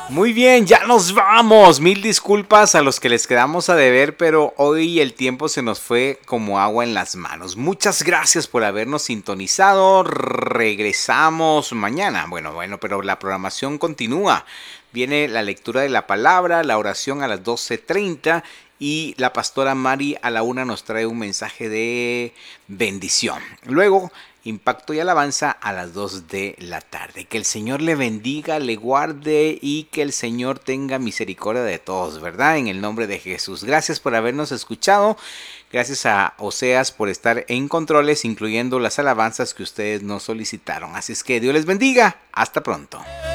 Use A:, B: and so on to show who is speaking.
A: Muy bien, ya nos vamos. Mil disculpas a los que les quedamos a deber, pero hoy el tiempo se nos fue como agua en las manos. Muchas gracias por habernos sintonizado. Regresamos mañana. Bueno, pero la programación continúa. Viene la lectura de la palabra, la oración a las 12:30 y la pastora Mari a la 1 nos trae un mensaje de bendición. Luego Impacto y Alabanza a las 2 de la tarde. Que el Señor le bendiga, le guarde y que el Señor tenga misericordia de todos, ¿verdad? En el nombre de Jesús. Gracias por habernos escuchado. Gracias a Oseas por estar en controles, incluyendo las alabanzas que ustedes nos solicitaron. Así es que Dios les bendiga. Hasta pronto.